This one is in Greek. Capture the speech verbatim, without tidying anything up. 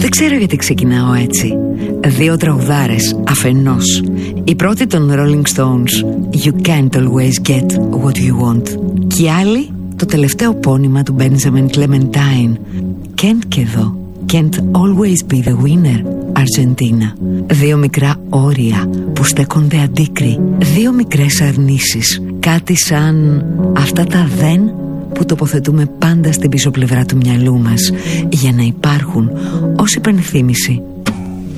Δεν ξέρω γιατί ξεκινάω έτσι. Δύο τραγουδάρες αφενός. Η πρώτη των Rolling Stones, You can't always get what you want. Και η άλλη, το τελευταίο πόνημα του Benjamin Clementine, Can't και εδώ, Can't always be the winner, Αργεντίνα. Δύο μικρά όρια που στέκονται αντίκρι. Δύο μικρές αρνήσεις. Κάτι σαν αυτά τα δεν που τοποθετούμε πάντα στην πίσω πλευρά του μυαλού μας για να υπάρχουν ως υπενθύμηση